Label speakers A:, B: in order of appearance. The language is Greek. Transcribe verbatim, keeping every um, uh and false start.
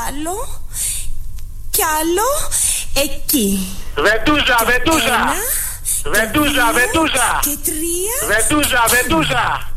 A: άλλο. Κι άλλο. Εκεί.
B: Βετούζα, Βετούζα.
A: Ένα,
B: Βετούζα,
A: δύο,
B: Βετούζα.
A: και τρία.
B: Βετούζα, Βετούζα.